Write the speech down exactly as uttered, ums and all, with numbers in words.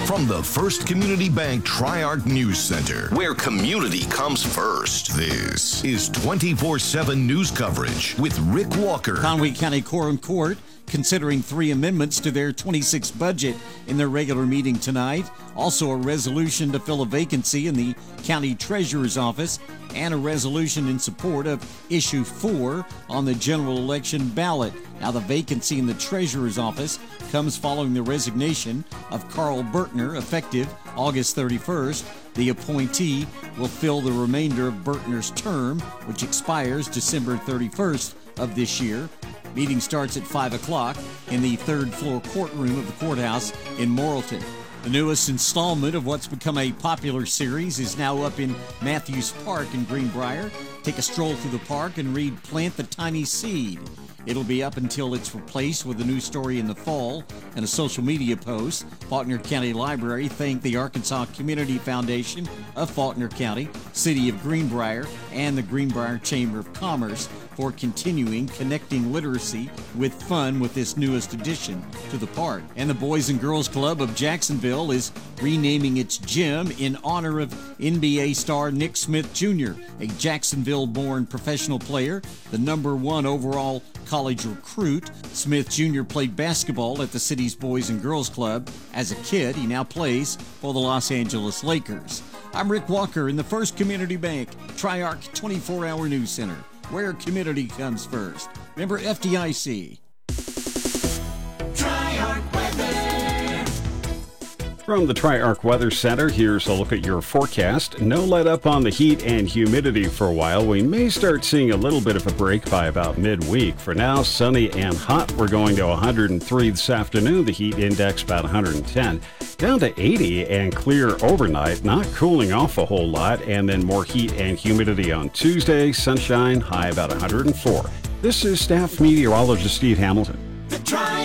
From the First Community Bank Tri-Arc News Center, where community comes first, this is twenty-four seven news coverage with Rick Walker. Conway County Quorum Court considering three amendments to their twenty-six budget in their regular meeting tonight. Also a resolution to fill a vacancy in the county treasurer's office and a resolution in support of issue four on the general election ballot. Now, the vacancy in the treasurer's office comes following the resignation of Carl Bertner, effective August thirty-first. The appointee will fill the remainder of Bertner's term, which expires December thirty-first of this year. Meeting starts at five o'clock in the third floor courtroom of the courthouse in Morrilton. The newest installment of what's become a popular series is now up in Matthews Park in Greenbrier. Take a stroll through the park and read Plant the Tiny Seed. It'll be up until it's replaced with a new story in the fall and a social media post. Faulkner County Library thanked the Arkansas Community Foundation of Faulkner County, City of Greenbrier, and the Greenbrier Chamber of Commerce for continuing connecting literacy with fun with this newest addition to the park. And the Boys and Girls Club of Jacksonville is renaming its gym in honor of N B A star Nick Smith Junior, a Jacksonville-born professional player, the number one overall college recruit. Smith Junior played basketball at the city's Boys and Girls Club. As a kid, he now plays for the Los Angeles Lakers. I'm Rick Walker in the First Community Bank Tri-Arc twenty-four hour News Center, where community comes first. Remember F D I C. Tri-Arc Weather. From the Tri-Arc Weather Center, here's a look at your forecast. No let up on the heat and humidity for a while. We may start seeing a little bit of a break by about midweek. For now, sunny and hot. We're going to one hundred three this afternoon. The heat index about one hundred ten. Down to eighty and clear overnight. Not cooling off a whole lot. And then more heat and humidity on Tuesday. Sunshine, high about one hundred four. This is staff meteorologist Steve Hamilton.